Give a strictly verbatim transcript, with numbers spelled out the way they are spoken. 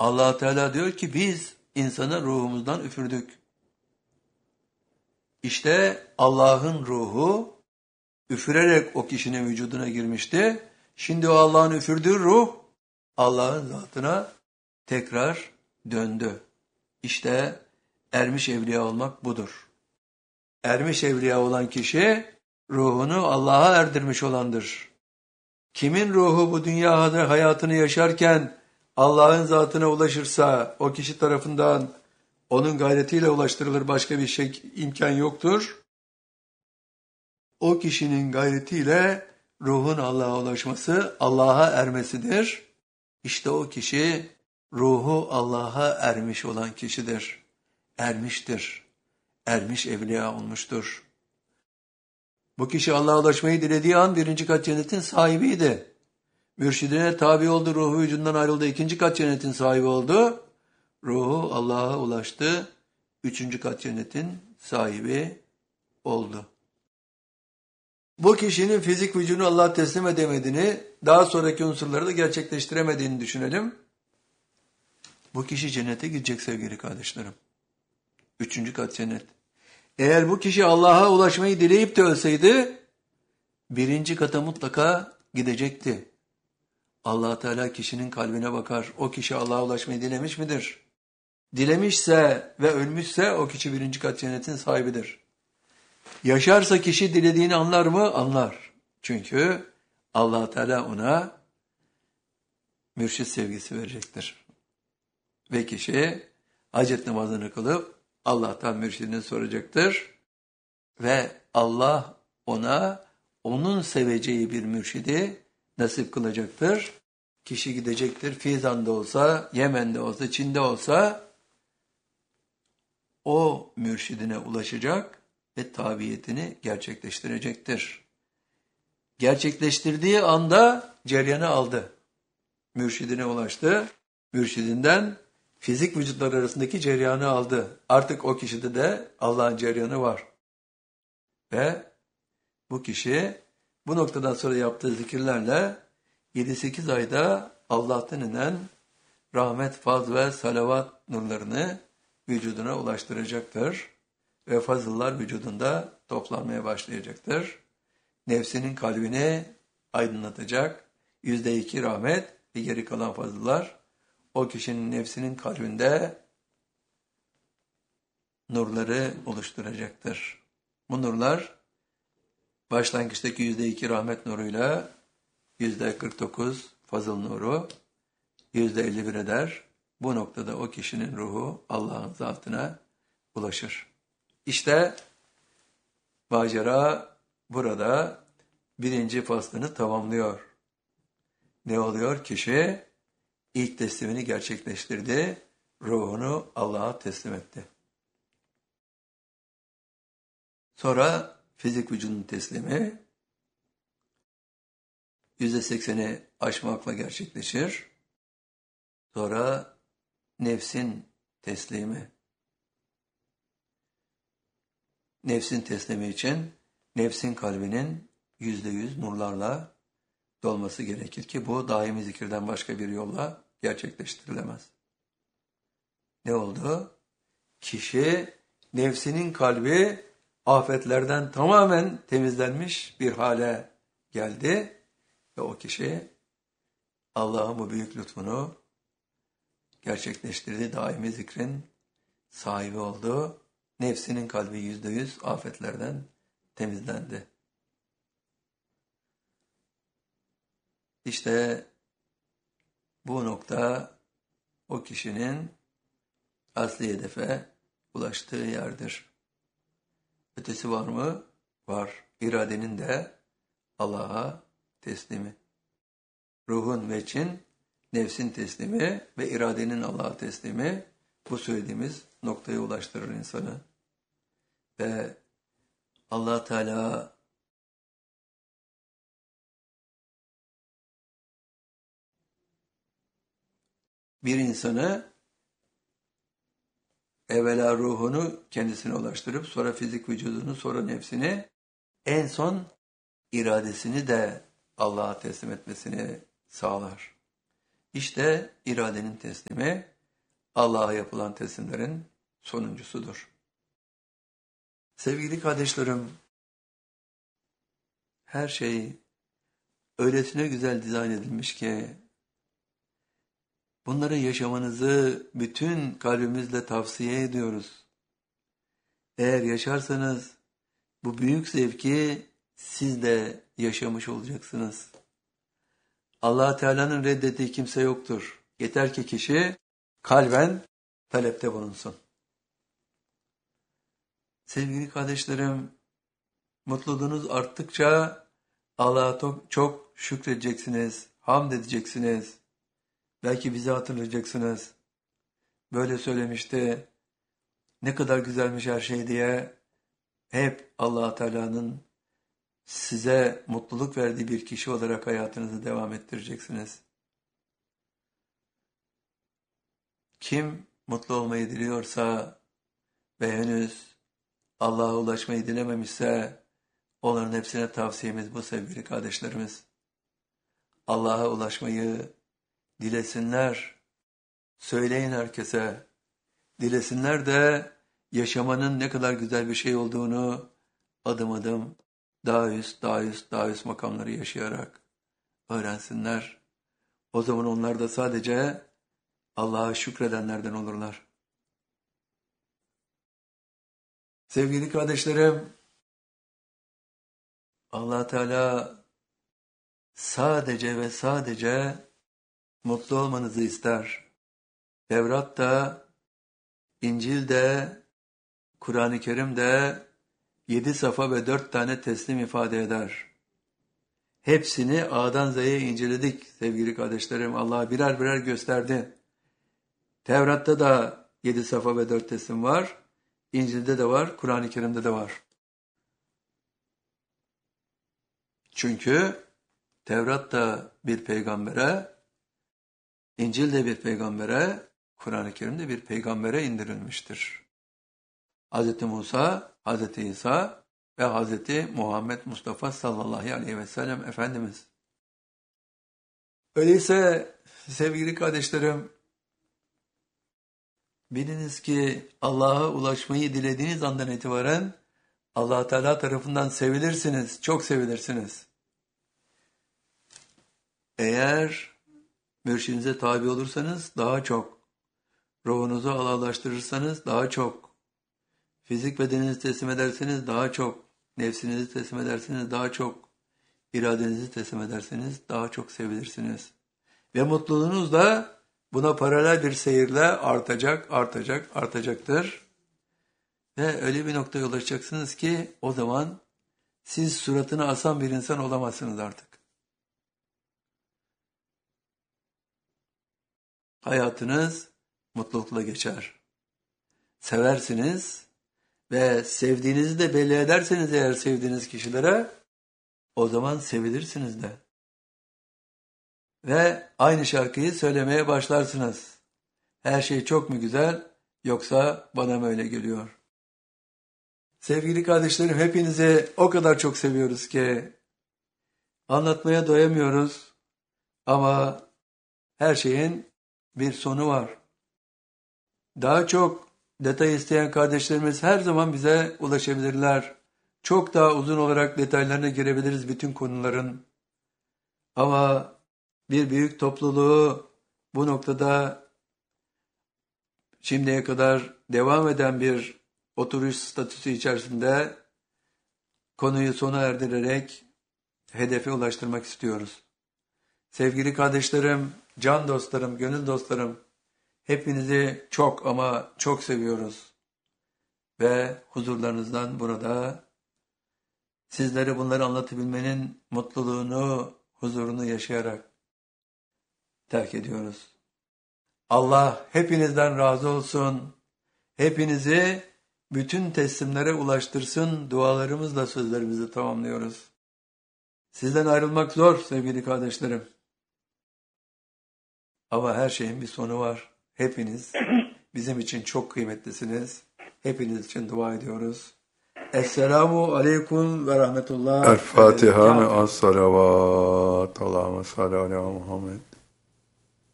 Allah Teala diyor ki biz insana ruhumuzdan üfürdük. İşte Allah'ın ruhu üfürerek o kişinin vücuduna girmişti. Şimdi o Allah'ın üfürdüğü ruh Allah'ın zatına tekrar döndü. İşte ermiş evliya olmak budur. Ermiş evliya olan kişi ruhunu Allah'a erdirmiş olandır. Kimin ruhu bu dünyada hayatını yaşarken Allah'ın zatına ulaşırsa o kişi tarafından onun gayretiyle ulaştırılır, başka bir şey imkan yoktur. O kişinin gayretiyle ruhun Allah'a ulaşması, Allah'a ermesidir. İşte o kişi ruhu Allah'a ermiş olan kişidir. Ermiştir. Ermiş evliya olmuştur. Bu kişi Allah'a ulaşmayı dilediği an birinci kat cennetin sahibiydi. Mürşidine tabi oldu, ruhu vücudundan ayrıldı, ikinci kat cennetin sahibi oldu. Ruhu Allah'a ulaştı, üçüncü kat cennetin sahibi oldu. Bu kişinin fizik vücudunu Allah'a teslim edemediğini, daha sonraki unsurları da gerçekleştiremediğini düşünelim. Bu kişi cennete gidecek sevgili kardeşlerim. Üçüncü kat cennet. Eğer bu kişi Allah'a ulaşmayı dileyip de ölseydi, birinci kata mutlaka gidecekti. Allah Teala kişinin kalbine bakar. O kişi Allah'a ulaşmayı dilemiş midir? Dilemişse ve ölmüşse o kişi birinci kat cennetin sahibidir. Yaşarsa kişi dilediğini anlar mı? Anlar. Çünkü Allah Teala ona mürşit sevgisi verecektir. Ve kişi hacet namazını kılıp Allah'tan mürşidini soracaktır. Ve Allah ona onun seveceği bir mürşidi nasip kılacaktır. Kişi gidecektir. Fizan'da olsa, Yemen'de olsa, Çin'de olsa o mürşidine ulaşacak ve tabiyetini gerçekleştirecektir. Gerçekleştirdiği anda ceryanı aldı. Mürşidine ulaştı. Mürşidinden fizik vücutlar arasındaki ceryanı aldı. Artık o kişide de Allah'ın ceryanı var. Ve bu kişi bu noktadan sonra yaptığı zikirlerle yedi sekiz ayda Allah'tan inen rahmet, faz ve salavat nurlarını vücuduna ulaştıracaktır. Ve fazıllar vücudunda toplanmaya başlayacaktır. Nefsinin kalbini aydınlatacak yüzde iki rahmet ve geri kalan fazıllar o kişinin nefsinin kalbinde nurları oluşturacaktır. Bu nurlar başlangıçtaki yüzde iki rahmet nuruyla yüzde kırk dokuz fazıl nuru yüzde elli bir eder. Bu noktada o kişinin ruhu Allah'ın zatına ulaşır. İşte macera burada birinci faslını tamamlıyor. Ne oluyor? Kişi ilk teslimini gerçekleştirdi. Ruhunu Allah'a teslim etti. Sonra fizik vücudun teslimi yüzde sekseni aşmakla gerçekleşir. Sonra nefsin teslimi. Nefsin teslimi için nefsin kalbinin yüzde yüz nurlarla dolması gerekir ki bu daimi zikirden başka bir yolla gerçekleştirilemez. Ne oldu? Kişi nefsinin kalbi afetlerden tamamen temizlenmiş bir hale geldi ve o kişi Allah'ın bu büyük lütfunu gerçekleştirdiği daimi zikrin sahibi oldu. Nefsinin kalbi yüzde yüz afetlerden temizlendi. İşte bu nokta o kişinin asli hedefe ulaştığı yerdir. Ötesi var mı? Var. İradenin de Allah'a teslimi. Ruhun ve için nefsin teslimi ve iradenin Allah'a teslimi bu söylediğimiz noktaya ulaştırır insanı. Ve Allah Teala bir insanı evvela ruhunu kendisine ulaştırıp sonra fizik vücudunu, sonra nefsini, en son iradesini de Allah'a teslim etmesini sağlar. İşte iradenin teslimi Allah'a yapılan teslimlerin sonuncusudur. Sevgili kardeşlerim, her şey öylesine güzel dizayn edilmiş ki bunları yaşamanızı bütün kalbimizle tavsiye ediyoruz. Eğer yaşarsanız bu büyük zevki siz de yaşamış olacaksınız. Allah Teala'nın reddettiği kimse yoktur. Yeter ki kişi kalben talepte bulunsun. Sevgili kardeşlerim, mutluluğunuz arttıkça Allah'a çok şükredeceksiniz, hamd edeceksiniz. Belki bizi hatırlayacaksınız. Böyle söylemişti, ne kadar güzelmiş her şey diye hep Allah Teala'nın size mutluluk verdiği bir kişi olarak hayatınızı devam ettireceksiniz. Kim mutlu olmayı diliyorsa ve henüz Allah'a ulaşmayı dilememişse onların hepsine tavsiyemiz bu sevgili kardeşlerimiz. Allah'a ulaşmayı dilesinler, söyleyin herkese, dilesinler de yaşamanın ne kadar güzel bir şey olduğunu adım adım daha üst, daha üst, daha üst makamları yaşayarak öğrensinler. O zaman onlar da sadece Allah'a şükredenlerden olurlar. Sevgili kardeşlerim, Allah Teala sadece ve sadece mutlu olmanızı ister. Tevrat'ta, İncil'de, Kur'an-ı Kerim'de yedi safa ve dört tane teslim ifade eder. Hepsini A'dan Z'ye inceledik sevgili kardeşlerim. Allah birer birer gösterdi. Tevrat'ta da yedi safa ve dört teslim var. İncil'de de var, Kur'an-ı Kerim'de de var. Çünkü Tevrat da bir peygambere, İncil de bir peygambere, Kur'an-ı Kerim de bir peygambere indirilmiştir. Hz. Musa, Hz. İsa ve Hz. Muhammed Mustafa sallallahu aleyhi ve sellem Efendimiz. Öyleyse sevgili kardeşlerim, biliniz ki Allah'a ulaşmayı dilediğiniz andan itibaren Allah Teala tarafından sevilirsiniz, çok sevilirsiniz. Eğer mürşidinize tabi olursanız daha çok, ruhunuzu Allah'laştırırsanız daha çok, fizik bedeninizi teslim ederseniz daha çok, nefsinizi teslim ederseniz daha çok, iradenizi teslim ederseniz daha çok sevilirsiniz. Ve mutluluğunuz da buna paralel bir seyirle artacak, artacak, artacaktır. Ve öyle bir noktaya ulaşacaksınız ki o zaman siz suratını asan bir insan olamazsınız artık. Hayatınız mutlulukla geçer. Seversiniz ve sevdiğinizi de belli ederseniz eğer sevdiğiniz kişilere o zaman sevilirsiniz de. Ve aynı şarkıyı söylemeye başlarsınız. Her şey çok mu güzel yoksa bana mı öyle geliyor? Sevgili kardeşlerim, hepinizi o kadar çok seviyoruz ki anlatmaya doyamıyoruz ama her şeyin bir sonu var. Daha çok detay isteyen kardeşlerimiz her zaman bize ulaşabilirler. Çok daha uzun olarak detaylarına girebiliriz bütün konuların. Ama bir büyük topluluğu bu noktada şimdiye kadar devam eden bir oturuş statüsü içerisinde konuyu sona erdirerek hedefe ulaştırmak istiyoruz. Sevgili kardeşlerim, can dostlarım, gönül dostlarım, hepinizi çok ama çok seviyoruz. Ve huzurlarınızdan burada sizlere bunları anlatabilmenin mutluluğunu, huzurunu yaşayarak terk ediyoruz. Allah hepinizden razı olsun. Hepinizi bütün teslimlere ulaştırsın. Dualarımızla sözlerimizi tamamlıyoruz. Sizden ayrılmak zor sevgili kardeşlerim. Ama her şeyin bir sonu var. Hepiniz bizim için çok kıymetlisiniz. Hepiniz için dua ediyoruz. Esselamu aleyküm ve rahmetullah. El Fatiha ve as-salavat. Allahümme salli ala Muhammed.